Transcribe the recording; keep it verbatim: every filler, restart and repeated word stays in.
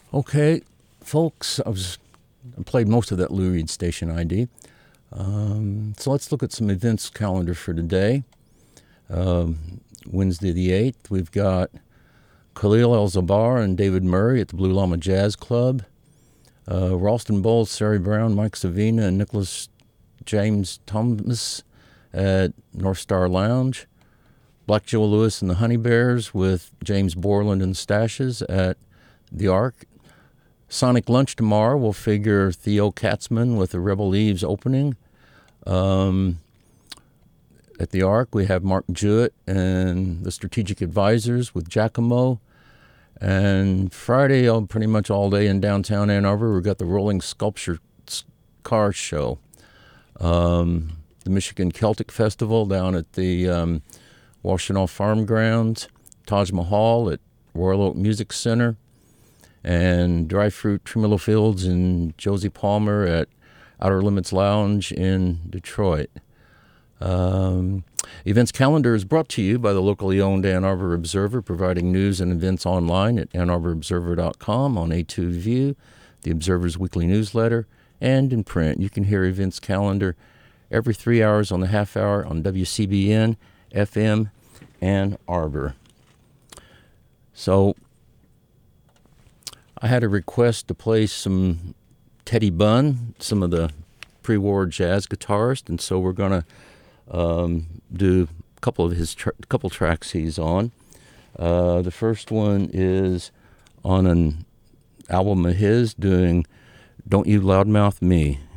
Okay, folks, I was I played most of that Lou Reed Station I D. Um, so let's look at some events calendar for today. Um, Wednesday the eighth, we've got Khalil El-Zabar and David Murray at the Blue Llama Jazz Club. Uh, Ralston Bowles, Sari Brown, Mike Savina, and Nicholas James Thomas at North Star Lounge. Black Joe Lewis and the Honey Bears with James Borland and Stashes at the Ark. Sonic Lunch tomorrow will figure Theo Katzman with the Rebel Eves opening. Um, at the Ark, we have Mark Jewett and the Strategic Advisors with Giacomo. And Friday, oh, pretty much all day in downtown Ann Arbor, we've got the Rolling Sculpture Car Show. Um, the Michigan Celtic Festival down at the um, Washtenaw Farm Grounds. Taj Mahal at Royal Oak Music Center. And Dry Fruit Tremolo Fields and Josie Palmer at Outer Limits Lounge in Detroit. Um, events calendar is brought to you by the locally owned Ann Arbor Observer, providing news and events online at ann arbor observer dot com, on A two View, the Observer's weekly newsletter, and in print. You can hear events calendar every three hours on the half hour on W C B N F M Ann Arbor. So I had a request to play some Teddy Bunn, some of the pre-war jazz guitarist, and so we're going to um, do a couple of his tra- couple tracks he's on. Uh, the first one is on an album of his doing "Don't You Loudmouth Me."